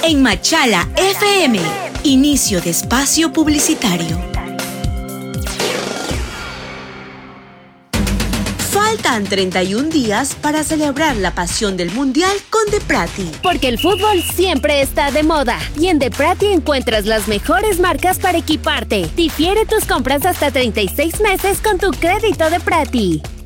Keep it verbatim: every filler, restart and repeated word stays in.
en Machala F M. Inicio de espacio publicitario. Faltan treinta y un días para celebrar la pasión del Mundial con Deprati. Porque el fútbol siempre está de moda y en Deprati encuentras las mejores marcas para equiparte. Difiere tus compras hasta treinta y seis meses con tu crédito Deprati.